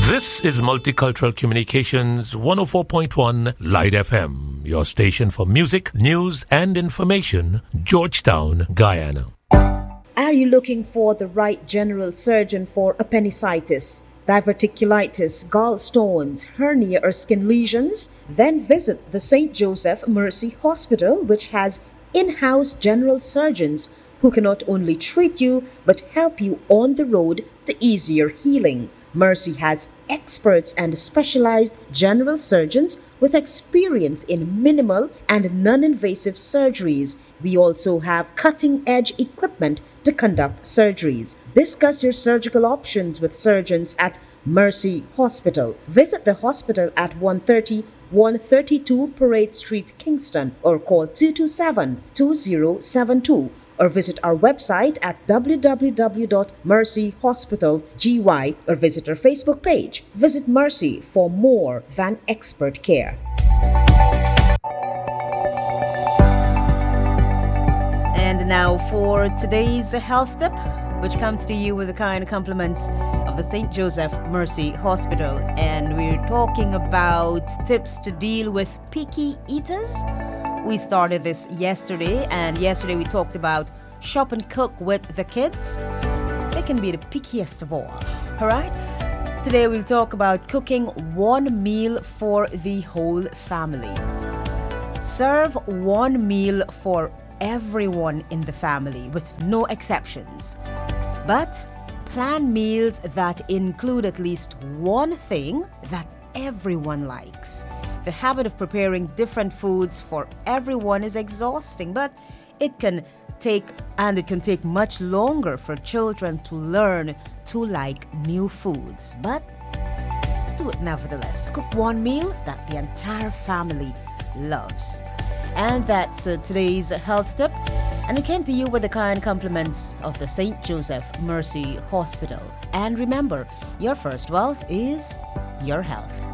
This is Multicultural Communications 104.1 Light FM, your station for music, news, and information, Georgetown, Guyana. Are you looking for the right general surgeon for appendicitis, diverticulitis, gallstones, hernia, or skin lesions? Then visit the St. Joseph Mercy Hospital, which has in-house general surgeons who can not only treat you but help you on the road to easier healing. Mercy has experts and specialized general surgeons with experience in minimal and non-invasive surgeries. We also have cutting-edge equipment to conduct surgeries. Discuss your surgical options with surgeons at Mercy Hospital. Visit the hospital at 132 Parade Street, Kingston, or call 227-2072. Or visit our website at www.mercyhospitalgy or visit our Facebook page. Visit Mercy for more than expert care. And now for today's health tip, which comes to you with the kind compliments of the St. Joseph Mercy Hospital. And we're talking about tips to deal with picky eaters. We started this yesterday, and yesterday we talked about shop and cook with the kids. They can be the pickiest of all, all right? Today we'll talk about cooking one meal for the whole family. Serve one meal for everyone in the family with no exceptions. But plan meals that include at least one thing that everyone likes. The habit of preparing different foods for everyone is exhausting, but it can take much longer for children to learn to like new foods. But do it nevertheless. Cook one meal that the entire family loves. And that's today's health tip. And it came to you with the kind compliments of the St. Joseph Mercy Hospital. And remember, your first wealth is your health.